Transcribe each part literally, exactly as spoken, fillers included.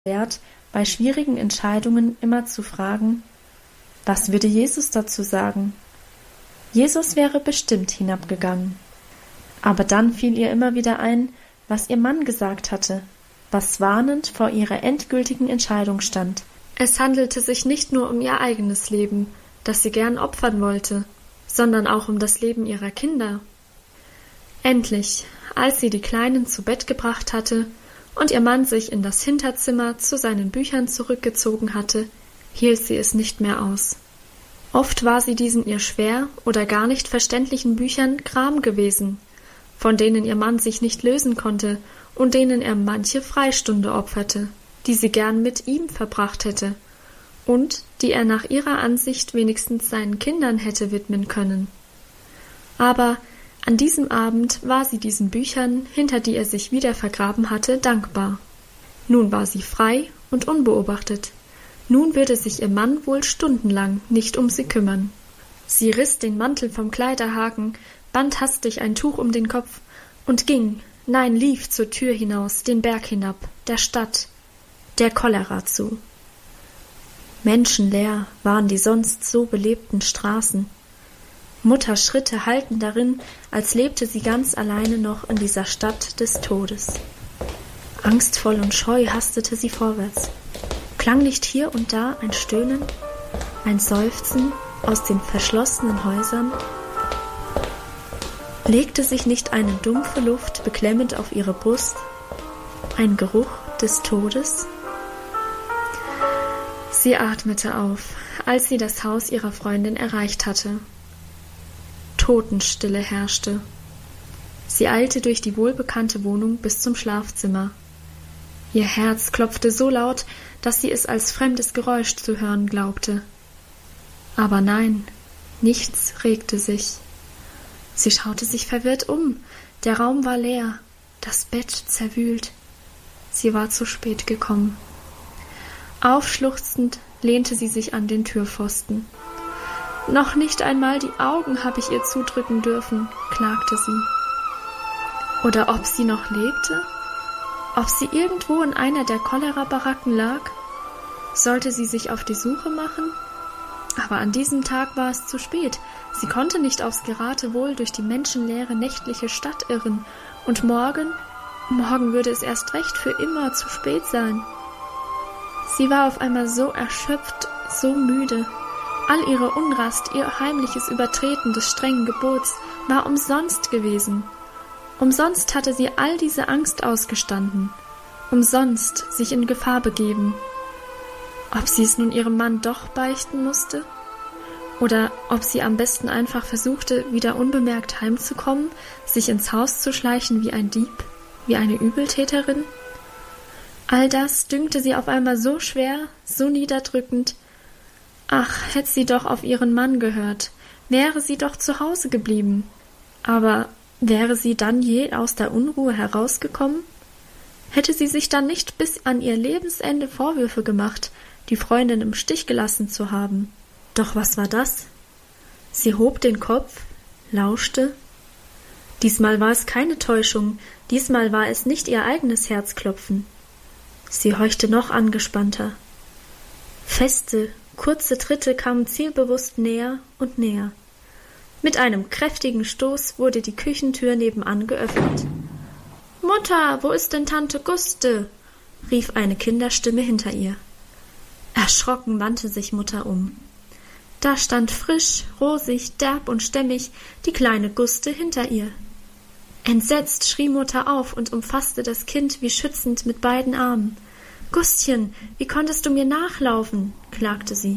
wert, bei schwierigen Entscheidungen immer zu fragen: Was würde Jesus dazu sagen? Jesus wäre bestimmt hinabgegangen. Aber dann fiel ihr immer wieder ein, was ihr Mann gesagt hatte, was warnend vor ihrer endgültigen Entscheidung stand. Es handelte sich nicht nur um ihr eigenes Leben, das sie gern opfern wollte, sondern auch um das Leben ihrer Kinder. Endlich, als sie die Kleinen zu Bett gebracht hatte und ihr Mann sich in das Hinterzimmer zu seinen Büchern zurückgezogen hatte, hielt sie es nicht mehr aus. Oft war sie diesen ihr schwer oder gar nicht verständlichen Büchern gram gewesen, von denen ihr Mann sich nicht lösen konnte und denen er manche Freistunde opferte, die sie gern mit ihm verbracht hätte und die er nach ihrer Ansicht wenigstens seinen Kindern hätte widmen können. Aber an diesem Abend war sie diesen Büchern, hinter die er sich wieder vergraben hatte, dankbar. Nun war sie frei und unbeobachtet. Nun würde sich ihr Mann wohl stundenlang nicht um sie kümmern. Sie riss den Mantel vom Kleiderhaken, band hastig ein Tuch um den Kopf und ging, nein, lief zur Tür hinaus, den Berg hinab, der Stadt, der Cholera zu. Menschenleer waren die sonst so belebten Straßen. Mutters Schritte hallten darin, als lebte sie ganz alleine noch in dieser Stadt des Todes. Angstvoll und scheu hastete sie vorwärts. Klang nicht hier und da ein Stöhnen, ein Seufzen aus den verschlossenen Häusern? Legte sich nicht eine dumpfe Luft beklemmend auf ihre Brust, ein Geruch des Todes? Sie atmete auf, als sie das Haus ihrer Freundin erreicht hatte. Totenstille herrschte. Sie eilte durch die wohlbekannte Wohnung bis zum Schlafzimmer. Ihr Herz klopfte so laut, dass sie es als fremdes Geräusch zu hören glaubte. Aber nein, nichts regte sich. Sie schaute sich verwirrt um. Der Raum war leer, das Bett zerwühlt. Sie war zu spät gekommen. Aufschluchzend lehnte sie sich an den Türpfosten. »Noch nicht einmal die Augen habe ich ihr zudrücken dürfen«, klagte sie. Oder ob sie noch lebte? Ob sie irgendwo in einer der Cholera-Baracken lag? Sollte sie sich auf die Suche machen? Aber an diesem Tag war es zu spät. Sie konnte nicht aufs Geratewohl durch die menschenleere nächtliche Stadt irren. Und morgen, morgen würde es erst recht für immer zu spät sein. Sie war auf einmal so erschöpft, so müde. All ihre Unrast, ihr heimliches Übertreten des strengen Gebots war umsonst gewesen. Umsonst hatte sie all diese Angst ausgestanden. Umsonst sich in Gefahr begeben. Ob sie es nun ihrem Mann doch beichten musste? Oder ob sie am besten einfach versuchte, wieder unbemerkt heimzukommen, sich ins Haus zu schleichen wie ein Dieb, wie eine Übeltäterin? All das dünkte sie auf einmal so schwer, so niederdrückend. Ach, hätte sie doch auf ihren Mann gehört, wäre sie doch zu Hause geblieben. Aber wäre sie dann je aus der Unruhe herausgekommen? Hätte sie sich dann nicht bis an ihr Lebensende Vorwürfe gemacht, die Freundin im Stich gelassen zu haben? Doch was war das? Sie hob den Kopf, lauschte. Diesmal war es keine Täuschung, diesmal war es nicht ihr eigenes Herzklopfen. Sie horchte noch angespannter. Feste, kurze Tritte kamen zielbewusst näher und näher. Mit einem kräftigen Stoß wurde die Küchentür nebenan geöffnet. »Mutter, wo ist denn Tante Guste?« rief eine Kinderstimme hinter ihr. Erschrocken wandte sich Mutter um. Da stand frisch, rosig, derb und stämmig die kleine Guste hinter ihr. Entsetzt schrie Mutter auf und umfasste das Kind wie schützend mit beiden Armen. »Gustchen, wie konntest du mir nachlaufen?« klagte sie.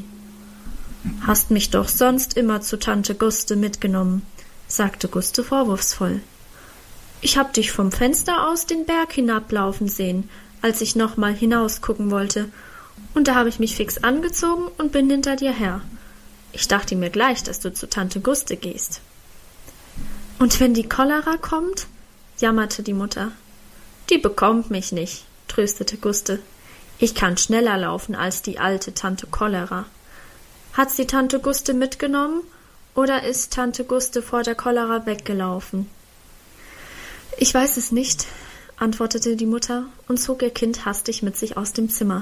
»Hast mich doch sonst immer zu Tante Guste mitgenommen«, sagte Guste vorwurfsvoll. »Ich hab dich vom Fenster aus den Berg hinablaufen sehen, als ich noch mal hinausgucken wollte, und da habe ich mich fix angezogen und bin hinter dir her. Ich dachte mir gleich, dass du zu Tante Guste gehst.« »Und wenn die Cholera kommt?« jammerte die Mutter. »Die bekommt mich nicht«, tröstete Guste. »Ich kann schneller laufen als die alte Tante Cholera. Hat sie Tante Guste mitgenommen, oder ist Tante Guste vor der Cholera weggelaufen?« »Ich weiß es nicht, antwortete die Mutter und zog ihr Kind hastig mit sich aus dem Zimmer,